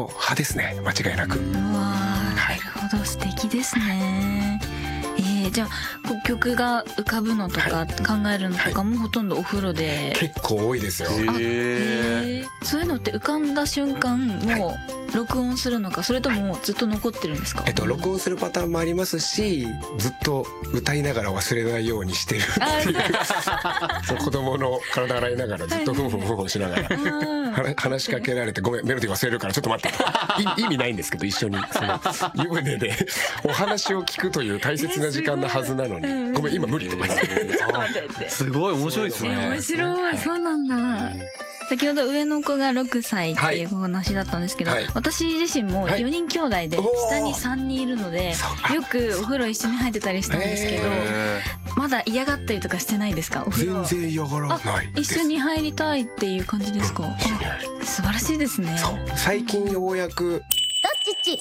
の派ですね、間違いなく。 うわー、なるほど、素敵ですね。じゃあこう曲が浮かぶのとか考えるのとかもほとんどお風呂で、 結構多いですよ。 そういうのって浮かんだ瞬間もう録音するのか、それともずっと残ってるんですか？ 録音するパターンもありますし、ずっと歌いながら忘れないようにしてるっていうそう子供の体洗いながらずっとフンフンフンフンしながら話しかけられて、ごめんメロディー忘れるからちょっと待って意味ないんですけど、一緒にその湯船でお話を聞くという大切な時間のはずなのに、ごめん今無理とか言ってすごい面白いですね。 面白い、そうなんだ。先ほど上の子が6歳っていうお話だったんですけど、私自身も4人兄弟で下に3人いるので、よくお風呂一緒に入ってたりしたんですけど、まだ嫌がったりとかしてないですか？お風呂全然嫌がらないです。 一緒に入りたいっていう感じですか？素晴らしいですね。 最近ようやくどっちち